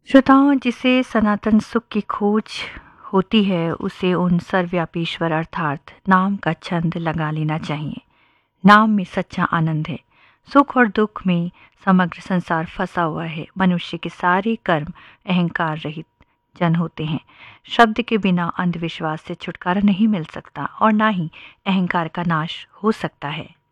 श्रोताओं, जिसे सनातन सुख की खोज होती है उसे उन सर्वव्यापी ईश्वर अर्थात नाम का छंद लगा लेना चाहिए। नाम में सच्चा आनंद है। सुख और दुख में समग्र संसार फंसा हुआ है। मनुष्य के सारे कर्म अहंकार रहित जन होते हैं। शब्द के बिना अंधविश्वास से छुटकारा नहीं मिल सकता और ना ही अहंकार का नाश हो सकता है।